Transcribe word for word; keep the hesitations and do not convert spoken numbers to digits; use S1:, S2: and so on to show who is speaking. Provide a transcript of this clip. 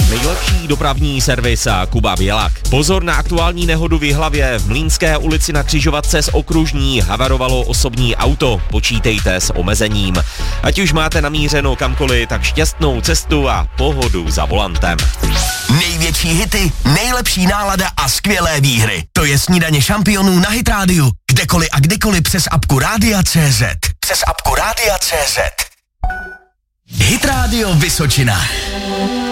S1: Nejlepší dopravní servis a Kuba Bělak. Pozor na aktuální nehodu v Jihlavě. V Mlýnské ulici na křižovatce s Okružní havarovalo osobní auto. Počítejte s omezením. Ať už máte namířeno kamkoliv, tak šťastnou cestu a pohodu za volantem.
S2: Největší hity, nejlepší nálada a skvělé výhry. To je Snídaně šampionů na Hit Rádiu. Kdekoliv a kdykoliv přes apku Rádia tečka cé zet. Přes apku Rádia tečka cé zet. Hit Radio Vysočina.